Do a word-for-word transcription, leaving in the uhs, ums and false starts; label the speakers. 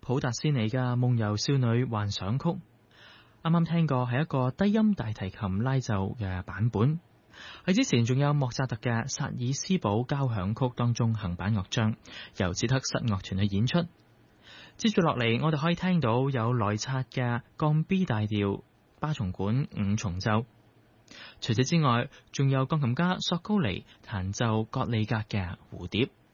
Speaker 1: 普達斯尼嘅《夢遊少女幻想曲》。啱啱聽過係一個低音大提琴拉奏嘅版本。喺之前仲有莫扎特嘅《薩爾斯堡交響曲》當中行板樂章，由捷克室樂團去演出。接住落嚟，我哋可以聽到有萊察嘅降 B 大調巴松管五重奏。除此之外，仲有鋼琴家索高尼彈奏葛利格嘅蝴蝶。